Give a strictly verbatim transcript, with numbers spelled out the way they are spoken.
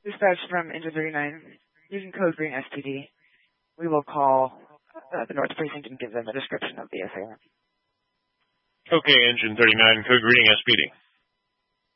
Dispatch from Engine thirty-nine, using code green S P D. We will call uh, the North Precinct and give them a description of the assailant. Okay, Engine thirty-nine, code reading S P D.